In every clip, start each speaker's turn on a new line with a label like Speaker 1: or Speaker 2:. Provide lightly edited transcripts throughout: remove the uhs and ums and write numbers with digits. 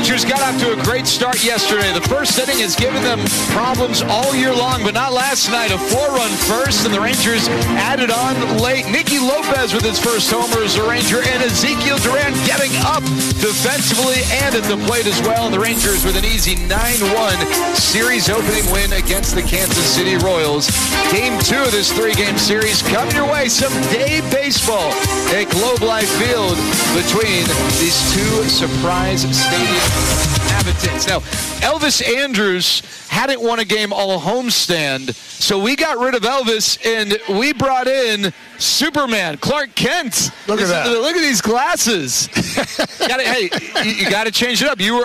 Speaker 1: Rangers got off to a great start yesterday. The first inning has given them problems all year long, but not last night. A 4-run first, and the Rangers added on late. Nicky Lopez with his first homer as a Ranger, and Ezekiel Duran getting up defensively and at the plate as well. And the Rangers with an easy 9-1 series opening win against the Kansas City Royals. Game 2 of this 3-game series coming your way. Some day baseball at Globe Life Field between these two surprise stadium inhabitants. Now, Elvis Andrus hadn't won a game all homestand, so we got rid of Elvis and we brought in Superman, Clark Kent.
Speaker 2: Look at that.
Speaker 1: Look at these glasses. You got to change it up. You were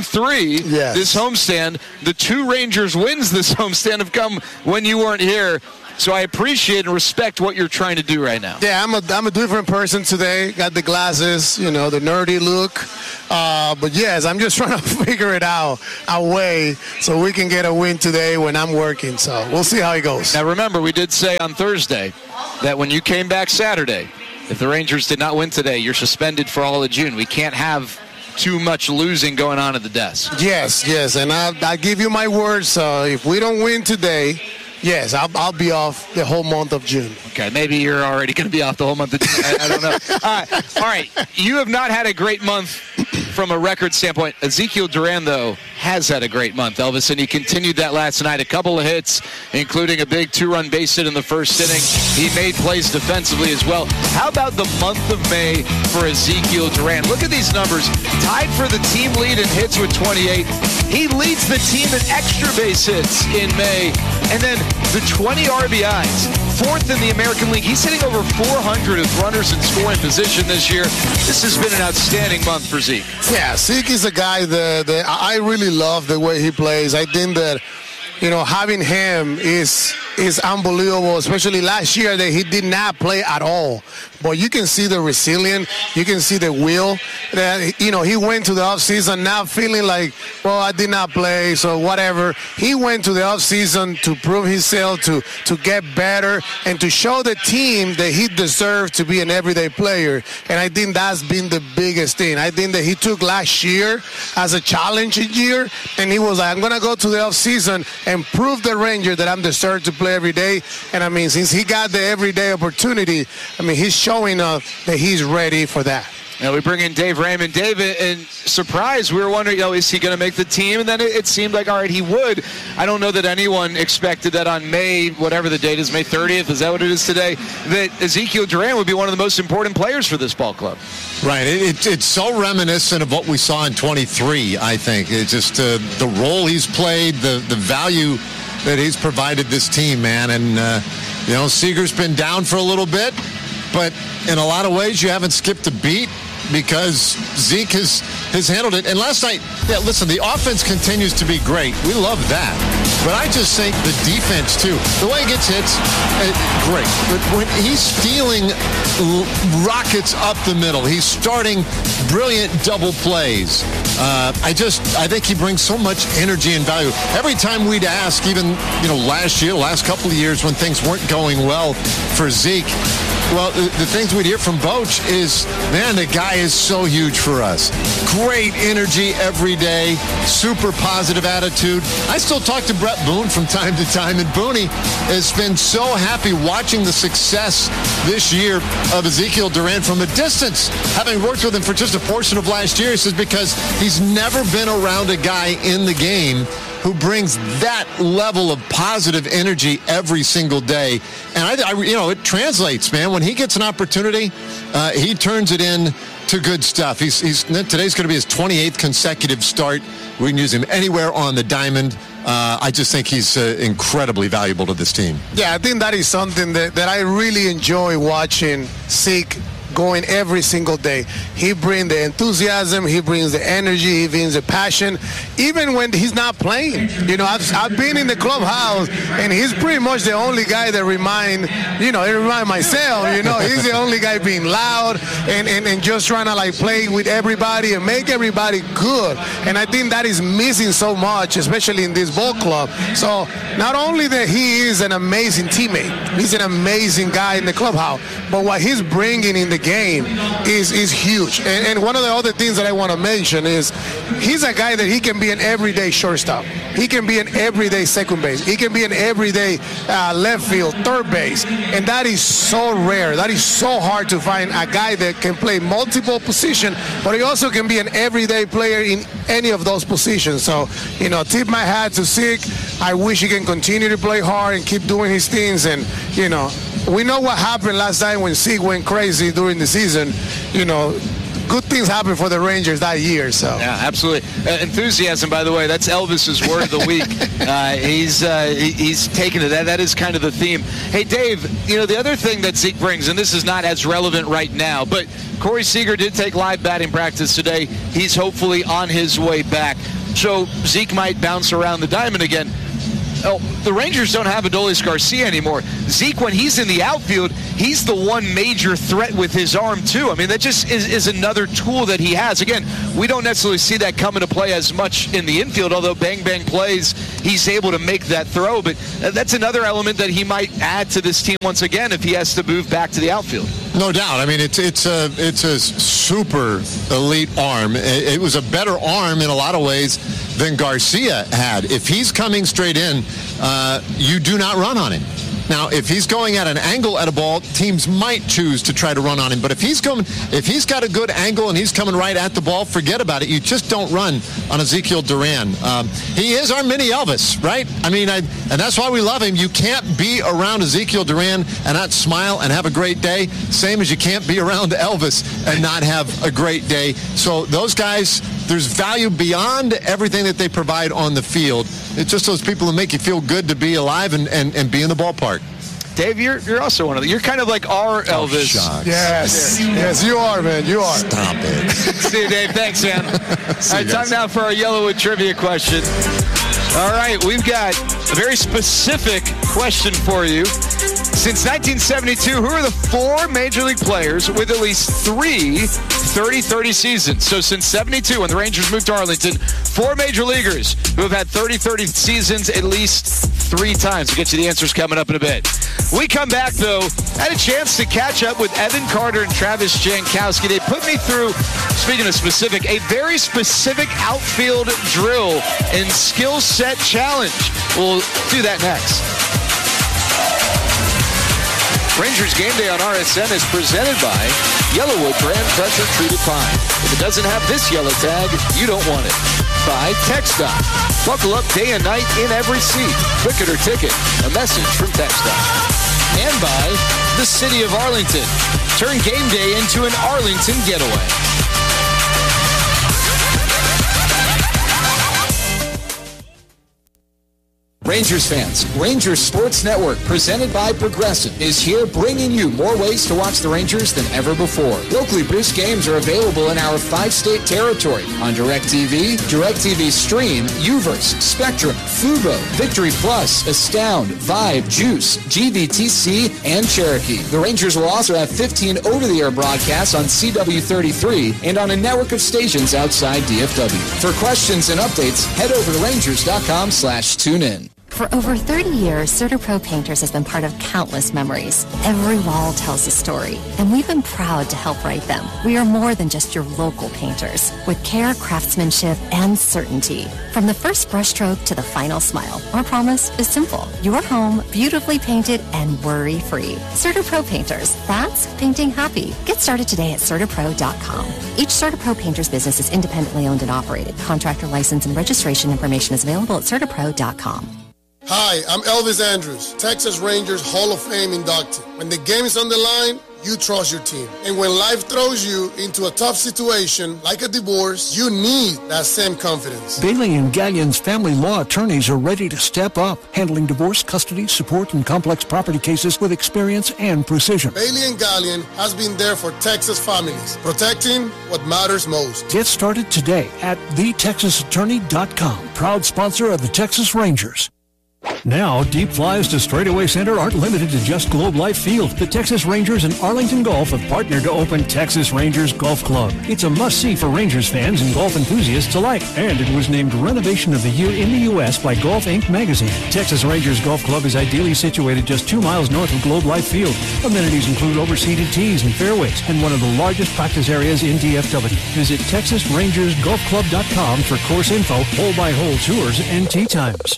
Speaker 1: 0-3 this homestand. The 2 Rangers wins this homestand have come when you weren't here. So I appreciate and respect what you're trying to do right now.
Speaker 2: Yeah, I'm a different person today. Got the glasses, the nerdy look. But yes, I'm just trying to figure it out a way so we can get a win today when I'm working. So we'll see how it goes.
Speaker 1: Now remember, we did say on Thursday that when you came back Saturday, if the Rangers did not win today, you're suspended for all of June. We can't have too much losing going on at the desk.
Speaker 2: Yes, and I give you my word. So if we don't win today, yes, I'll be off the whole month of June.
Speaker 1: Okay, maybe you're already going to be off the whole month of June. I don't know. All right. You have not had a great month from a record standpoint. Ezekiel Duran, though, has had a great month, Elvis, and he continued that last night. A couple of hits, including a big 2-run base hit in the first inning. He made plays defensively as well. How about the month of May for Ezekiel Duran? Look at these numbers. Tied for the team lead in hits with 28. He leads the team in extra base hits in May. And then the 20 RBIs, 4th in the American League. He's hitting over 400 with runners in scoring position this year. This has been an outstanding month for Zeke.
Speaker 2: Yeah, Zeke is a guy that I really love the way he plays. I think that, having him is unbelievable, especially last year that he did not play at all. But you can see the resilience. You can see the will. That he went to the offseason not feeling like, well, I did not play, so whatever. He went to the offseason to prove himself, to get better, and to show the team that he deserved to be an everyday player. And I think that's been the biggest thing. I think that he took last year as a challenging year, and he was like, I'm going to go to the offseason and prove the Ranger that I'm deserved to play every day. And, since he got the everyday opportunity, he's showing up that he's ready for that.
Speaker 1: Now we bring in Dave Raymond. Dave, and surprise, we were wondering, is he going to make the team? And then it seemed like, all right, he would. I don't know that anyone expected that on May, whatever the date is, May 30th, is that what it is today, that Ezekiel Duran would be one of the most important players for this ball club.
Speaker 3: Right. It's so reminiscent of what we saw in 23, I think. It's just the role he's played, the value that he's provided this team, man. And, Seager's been down for a little bit, but in a lot of ways you haven't skipped a beat because Zeke has handled it. And last night, listen, the offense continues to be great. We love that. But I just think the defense, too. The way he gets hits, great. But when he's stealing rockets up the middle, he's starting brilliant double plays. I think he brings so much energy and value. Every time we'd ask, even, last couple of years when things weren't going well for Zeke, well, the things we'd hear from Boch is, man, the guy is so huge for us. Great energy every day, super positive attitude. I still talk to Brett Boone from time to time, and Booney has been so happy watching the success this year of Ezekiel Duran from a distance. Having worked with him for just a portion of last year, he says because he's never been around a guy in the game who brings that level of positive energy every single day. And it translates, man. When he gets an opportunity, he turns it in to good stuff. Today's going to be his 28th consecutive start. We can use him anywhere on the diamond. I just think he's incredibly valuable to this team.
Speaker 2: Yeah, I think that is something that I really enjoy watching Zeke going every single day. He brings the enthusiasm, he brings the energy, he brings the passion, even when he's not playing. I've been in the clubhouse, and he's pretty much the only guy that remind myself, he's the only guy being loud and just trying to play with everybody and make everybody good. And I think that is missing so much, especially in this ball club. So not only that he is an amazing teammate, he's an amazing guy in the clubhouse, but what he's bringing in the game is huge. And one of the other things that I want to mention is he's a guy that he can be an everyday shortstop. He can be an everyday second base. He can be an everyday left field, third base. And that is so rare. That is so hard to find a guy that can play multiple positions, but he also can be an everyday player in any of those positions. So, tip my hat to Zeke. I wish he can continue to play hard and keep doing his things. And, we know what happened last time when Zeke went crazy during the season. Good things happen for the Rangers that year. So
Speaker 1: yeah, absolutely. Enthusiasm, by the way, that's Elvis's word of the week. He's taken to that. That is kind of the theme. Hey, Dave, the other thing that Zeke brings, and this is not as relevant right now, but Corey Seager did take live batting practice today. He's hopefully on his way back. So Zeke might bounce around the diamond again. Oh, the Rangers don't have Adolis Garcia anymore. Zeke, when he's in the outfield, he's the one major threat with his arm, too. I mean, that just is another tool that he has. Again, we don't necessarily see that come into play as much in the infield, although Bang Bang plays, he's able to make that throw. But that's another element that he might add to this team once again if he has to move back to the outfield.
Speaker 3: No doubt. I mean, it's a super elite arm. It was a better arm in a lot of ways than Garcia had. If he's coming straight in, you do not run on him. Now, if he's going at an angle at a ball, teams might choose to try to run on him. But if he's got a good angle and he's coming right at the ball, forget about it. You just don't run on Ezekiel Duran. He is our mini Elvis, right? I mean, and that's why we love him. You can't be around Ezekiel Duran and not smile and have a great day, same as you can't be around Elvis and not have a great day. So those guys, there's value beyond everything that they provide on the field. It's just those people who make you feel good to be alive and be in the ballpark.
Speaker 1: Dave, you're also one of them. You're kind of like our Elvis.
Speaker 3: Shucks.
Speaker 2: Yes, you are, man. You are.
Speaker 3: Stop it.
Speaker 1: See you, Dave. Thanks, man. All right, time now for our Yellowwood trivia question. All right, we've got a very specific question for you. Since 1972, who are the 4 Major League players with at least 3 30-30 seasons? So since 72, when the Rangers moved to Arlington, 4 Major Leaguers who have had 30-30 seasons at least 3 times. We'll get you the answers coming up in a bit. We come back, though, had a chance to catch up with Evan Carter and Travis Jankowski. They put me through, speaking of specific, a very specific outfield drill and skill set challenge. We'll do that next. Rangers Game Day on RSN is presented by Yellowwood Brand Pressure Treated Pine. If it doesn't have this yellow tag, you don't want it. By TxDOT. Buckle up day and night in every seat. Click it or ticket. A message from TxDOT. And by the City of Arlington. Turn game day into an Arlington getaway. Rangers fans, Rangers Sports Network, presented by Progressive, is here bringing you more ways to watch the Rangers than ever before. Locally produced games are available in our 5-state territory on DirecTV, DirecTV Stream, Uverse, Spectrum, Fubo, Victory Plus, Astound, Vibe, Juice, GVTC, and Cherokee. The Rangers will also have 15 over-the-air broadcasts on CW33 and on a network of stations outside DFW. For questions and updates, head over to Rangers.com/tunein.
Speaker 4: For over 30 years, CertaPro Painters has been part of countless memories. Every wall tells a story, and we've been proud to help write them. We are more than just your local painters, with care, craftsmanship, and certainty. From the first brushstroke to the final smile, our promise is simple. Your home, beautifully painted and worry-free. CertaPro Painters, that's painting happy. Get started today at CertaPro.com. Each CertaPro Painters business is independently owned and operated. Contractor license and registration information is available at CertaPro.com.
Speaker 2: Hi, I'm Elvis Andrews, Texas Rangers Hall of Fame inductee. When the game is on the line, you trust your team. And when life throws you into a tough situation, like a divorce, you need that same confidence.
Speaker 5: Bailey and Gallion's family law attorneys are ready to step up, handling divorce, custody, support, and complex property cases with experience and precision.
Speaker 2: Bailey and Gallion has been there for Texas families, protecting what matters most.
Speaker 5: Get started today at thetexasattorney.com, proud sponsor of the Texas Rangers. Now, deep flies to straightaway center aren't limited to just Globe Life Field. The Texas Rangers and Arlington Golf have partnered to open Texas Rangers Golf Club. It's a must-see for Rangers fans and golf enthusiasts alike, and it was named Renovation of the Year in the U.S. by Golf Inc. magazine. Texas Rangers Golf Club is ideally situated just 2 miles north of Globe Life Field. Amenities include overseated tees and fairways, and one of the largest practice areas in DFW. Visit TexasRangersGolfClub.com for course info, hole-by-hole tours, and tee times.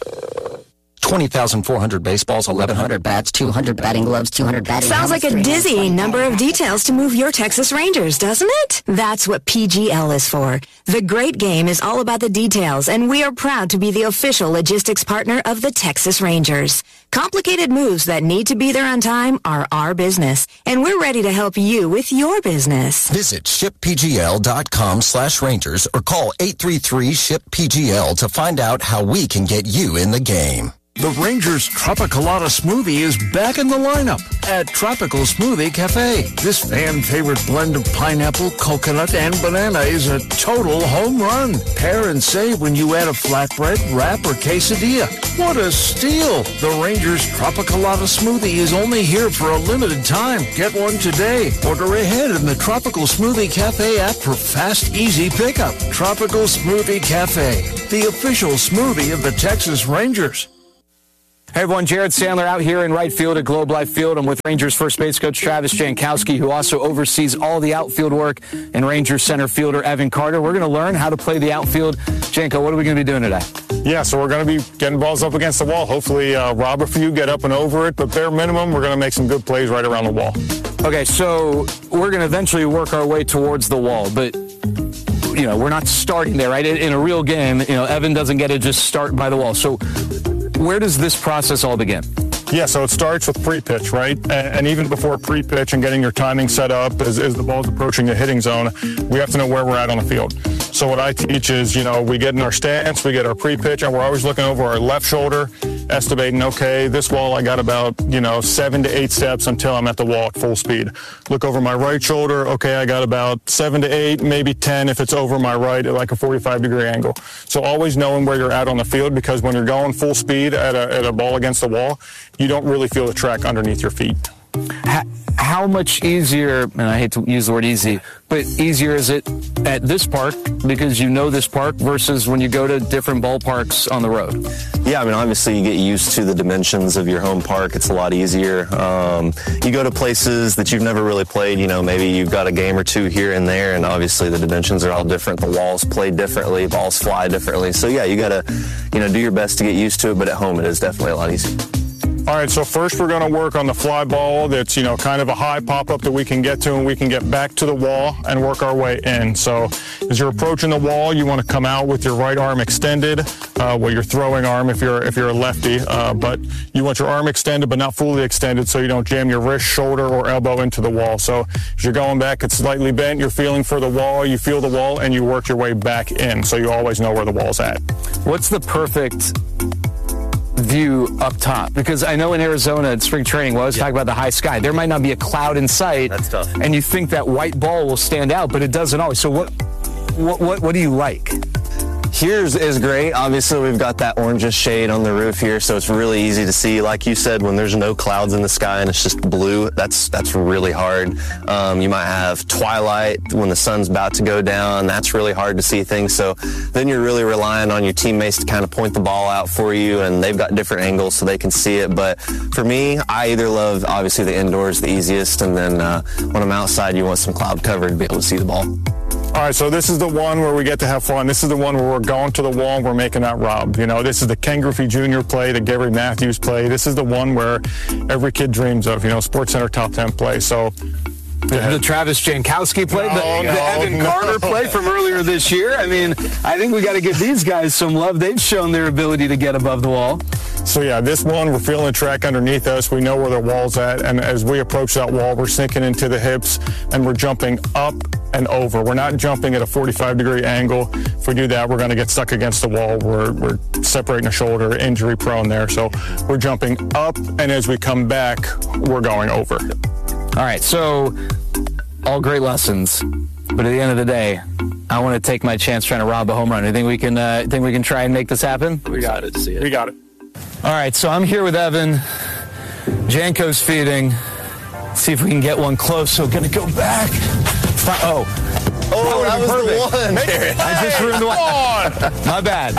Speaker 6: 20,400 baseballs, 1,100 bats, 200 batting gloves, 200 batting
Speaker 7: Sounds like a dizzying number of details to move your Texas Rangers, doesn't it? That's what PGL is for. The great game is all about the details, and we are proud to be the official logistics partner of the Texas Rangers. Complicated moves that need to be there on time are our business, and we're ready to help you with your business.
Speaker 6: Visit shippgl.com/Rangers or call 833-SHIP-PGL to find out how we can get you in the game.
Speaker 5: The Rangers Tropicalata Smoothie is back in the lineup at Tropical Smoothie Cafe. This fan-favorite blend of pineapple, coconut, and banana is a total home run. Pair and save when you add a flatbread, wrap, or quesadilla. What a steal! The Rangers Tropicalata Smoothie is only here for a limited time. Get one today. Order ahead in the Tropical Smoothie Cafe app for fast, easy pickup. Tropical Smoothie Cafe, the official smoothie of the Texas Rangers.
Speaker 1: Hey everyone, Jared Sandler out here in right field at Globe Life Field. I'm with Rangers first base coach Travis Jankowski, who also oversees all the outfield work, and Rangers center fielder Evan Carter. We're going to learn how to play the outfield. Janko, what are we going to be doing today?
Speaker 8: Yeah, so we're going to be getting balls up against the wall. Hopefully rob a few, get up and over it, but bare minimum, we're going to make some good plays right around the wall.
Speaker 1: Okay, so we're going to eventually work our way towards the wall, but you know, we're not starting there, right? In a real game, you know, Evan doesn't get to just start by the wall. So where does this process all begin?
Speaker 8: Yeah, so it starts with pre-pitch, right? And even before pre-pitch and getting your timing set up as the ball's approaching the hitting zone, we have to know where we're at on the field. So what I teach is, you know, we get in our stance, we get our pre-pitch, and we're always looking over our left shoulder, estimating, okay, this wall I got about, 7 to 8 steps until I'm at the wall at full speed. Look over my right shoulder, okay, I got about 7 to 8, maybe 10 if it's over my right at like a 45-degree angle. So always knowing where you're at on the field, because when you're going full speed at a ball against the wall, you don't really feel the track underneath your feet.
Speaker 1: How much easier, and I hate to use the word easy, but easier is it at this park because you know this park versus when you go to different ballparks on the road?
Speaker 9: Yeah, I mean, obviously you get used to the dimensions of your home park. It's a lot easier. You go to places that you've never really played, maybe you've got a game or two here and there, and obviously the dimensions are all different. The walls play differently, balls fly differently. So yeah, you got to, do your best to get used to it, but at home it is definitely a lot easier.
Speaker 8: All right, so first we're going to work on the fly ball that's, kind of a high pop-up that we can get to, and we can get back to the wall and work our way in. So as you're approaching the wall, you want to come out with your right arm extended, your throwing arm if you're a lefty, but you want your arm extended but not fully extended so you don't jam your wrist, shoulder, or elbow into the wall. So as you're going back, it's slightly bent, you're feeling for the wall, you feel the wall, and you work your way back in so you always know where the wall's at.
Speaker 1: What's the perfect view up top? Because I know in Arizona at spring training, well, I was talking about the high sky, there might not be a cloud in sight.
Speaker 9: That's tough.
Speaker 1: And you think that white ball will stand out, but it doesn't always. So what do you like?
Speaker 9: Here's is great. Obviously, we've got that orangish shade on the roof here, so it's really easy to see. Like you said, when there's no clouds in the sky and it's just blue, that's really hard. You might have twilight when the sun's about to go down. That's really hard to see things. So then you're really relying on your teammates to kind of point the ball out for you, and they've got different angles so they can see it. But for me, I either love, obviously, the indoors, the easiest, and then when I'm outside, you want some cloud cover to be able to see the ball.
Speaker 8: All right, so this is the one where we get to have fun. This is the one where we're going to the wall and we're making that rob. This is the Ken Griffey Jr. play, the Gary Matthews play. This is the one where every kid dreams of, Sports Center top 10 play. So
Speaker 1: the Travis Jankowski play, the Evan Carter play from earlier this year. I mean, I think we got to give these guys some love. They've shown their ability to get above the wall.
Speaker 8: So yeah, this one, we're feeling the track underneath us. We know where the wall's at, and as we approach that wall, we're sinking into the hips, and we're jumping up and over. We're not jumping at a 45-degree angle. If we do that, we're going to get stuck against the wall. We're separating a shoulder, injury prone there. So we're jumping up, and as we come back, we're going over.
Speaker 1: All right, so all great lessons, but at the end of the day, I want to take my chance trying to rob a home run. You think we can try and make this happen?
Speaker 8: We got it. See it. We got it.
Speaker 10: All right, so I'm here with Evan. Janko's feeding. See if we can get one close. So going to go back. Oh,
Speaker 9: that was perfect. The one.
Speaker 10: I just ruined the one. My bad.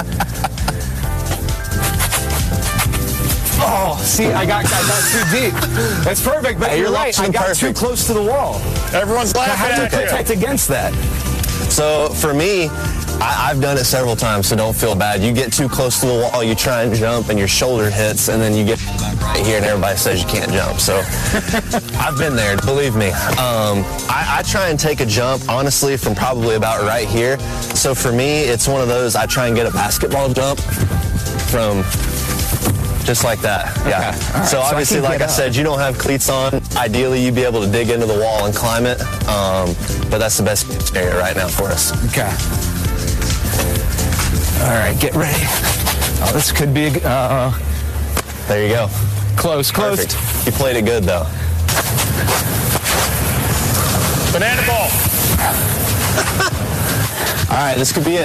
Speaker 10: Oh, see, I got too deep. That's perfect, but you're right. I got too close to the wall.
Speaker 8: Everyone's laughing
Speaker 10: How do you protect against that?
Speaker 9: So for me, I've done it several times, so don't feel bad. You get too close to the wall, you try and jump, and your shoulder hits, and then you get right here, and everybody says you can't jump. So I've been there, believe me. I try and take a jump, honestly, from probably about right here. So for me, it's one of those, I try and get a basketball jump from just like that. Yeah.
Speaker 10: Right.
Speaker 9: So obviously, like I said, you don't have cleats on. Ideally, you'd be able to dig into the wall and climb it. But that's the best area right now for us.
Speaker 10: Okay. All right, get ready. Oh, this could be
Speaker 9: there you go.
Speaker 10: Close.
Speaker 9: Perfect. You played it good, though.
Speaker 8: Banana ball.
Speaker 9: All right, this could be it.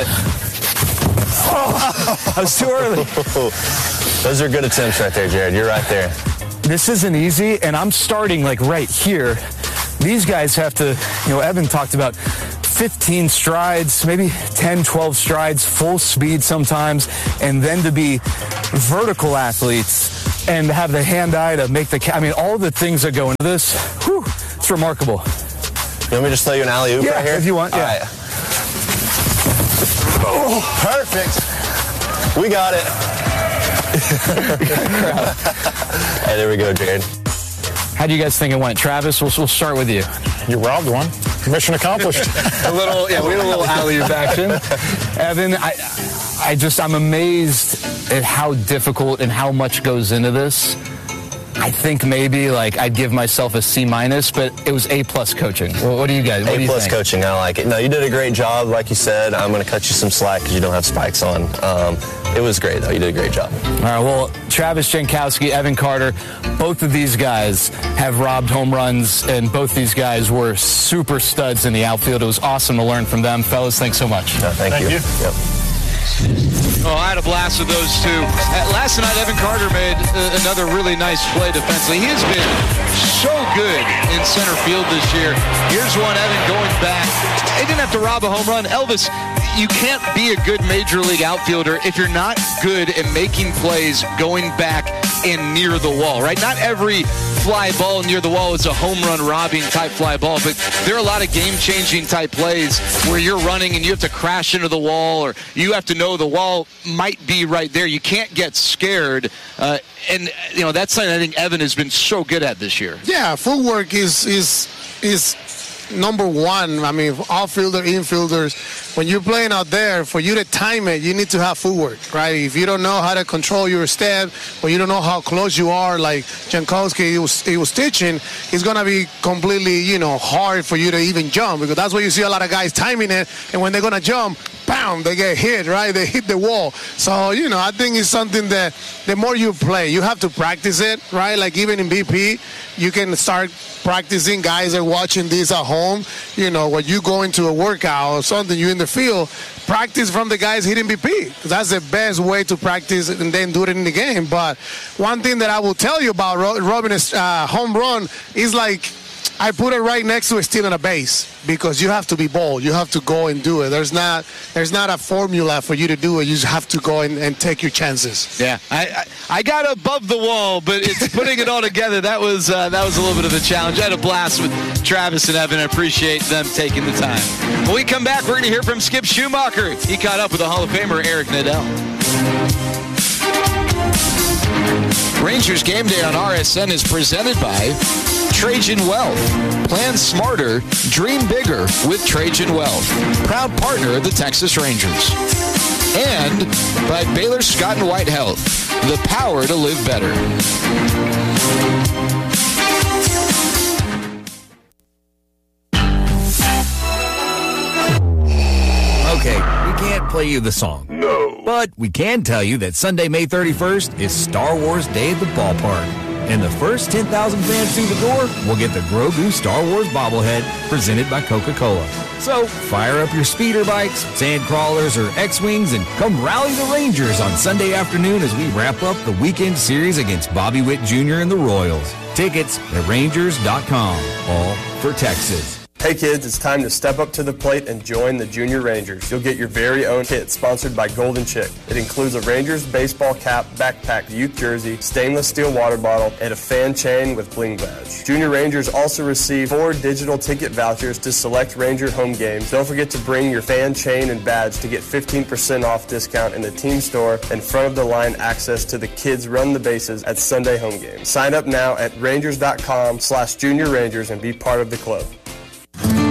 Speaker 10: Oh, I was too early.
Speaker 9: Those are good attempts right there, Jared. You're right there.
Speaker 10: This isn't easy, and I'm starting like right here. These guys have to, Evan talked about 15 strides, maybe 10, 12 strides, full speed sometimes, and then to be vertical athletes and have the hand-eye to make all the things that go into this, it's remarkable.
Speaker 9: You want me to just throw you an alley-oop right here?
Speaker 10: If you want,
Speaker 9: All right. Oh, perfect. We got it. Hey, there we go, Jared.
Speaker 10: How do you guys think it went? Travis, we'll start with you.
Speaker 8: You robbed one. Mission accomplished.
Speaker 10: We had a little alley-oop action. Evan, I'm amazed at how difficult and how much goes into this. I think maybe I'd give myself a C-, but it was A+ coaching. What do you guys? What do you think?
Speaker 9: A+ coaching, I like it. No, you did a great job. Like you said, I'm going to cut you some slack because you don't have spikes on. It was great, though. You did a great job.
Speaker 10: All right, well, Travis Jankowski, Evan Carter, both of these guys have robbed home runs, and both these guys were super studs in the outfield. It was awesome to learn from them. Fellas, thanks so much.
Speaker 9: No, thank you. Yep.
Speaker 1: Oh, I had a blast with those two. Last night, Evan Carter made another really nice play defensively. He has been so good in center field this year. Here's one, Evan going back. They didn't have to rob a home run. Elvis, you can't be a good major league outfielder if you're not good at making plays going back and near the wall, right? Not every fly ball near the wall is a home run robbing type fly ball, but there are a lot of game-changing type plays where you're running and you have to crash into the wall, or you have to know the wall might be right there. You can't get scared, and that's something I think Evan has been so good at this year.
Speaker 2: Yeah, footwork is number one. I mean, outfielder, infielders, when you're playing out there, for you to time it, you need to have footwork, right? If you don't know how to control your step, or you don't know how close you are, like Jankowski, he was teaching, it's going to be completely, hard for you to even jump, because that's why you see a lot of guys timing it, and when they're going to jump, bam, they get hit, right? They hit the wall. So, I think it's something that the more you play, you have to practice it, right? Like even in BP, you can start practicing. Guys are watching this at home. When you go into a workout or something, you're in the field, practice from the guys hitting BP. That's the best way to practice and then do it in the game. But one thing that I will tell you about robbing a home run is I put it right next to stealing a base, because you have to be bold. You have to go and do it. There's not a formula for you to do it. You just have to go and take your chances.
Speaker 1: Yeah, I got above the wall, but it's putting it all together. That was a little bit of a challenge. I had a blast with Travis and Evan. I appreciate them taking the time. When we come back, we're going to hear from Skip Schumacher. He caught up with the Hall of Famer Eric Nadel. Rangers Game Day on RSN is presented by Trajan Wealth. Plan smarter, dream bigger with Trajan Wealth. Proud partner of the Texas Rangers. And by Baylor Scott & White Health. The power to live better.
Speaker 11: Okay, we can't play you the song. No. But we can tell you that Sunday, May 31st is Star Wars Day at the ballpark. And the first 10,000 fans through the door will get the Grogu Star Wars bobblehead presented by Coca-Cola. So fire up your speeder bikes, sand crawlers, or X-Wings and come rally the Rangers on Sunday afternoon as we wrap up the weekend series against Bobby Witt Jr. and the Royals. Tickets at Rangers.com, all for Texas.
Speaker 12: Hey kids, it's time to step up to the plate and join the Junior Rangers. You'll get your very own kit sponsored by Golden Chick. It includes a Rangers baseball cap, backpack, youth jersey, stainless steel water bottle, and a fan chain with bling badge. Junior Rangers also receive 4 digital ticket vouchers to select Ranger home games. Don't forget to bring your fan chain and badge to get 15% off discount in the team store and front of the line access to the Kids Run the Bases at Sunday home games. Sign up now at Rangers.com/Junior Rangers and be part of the club.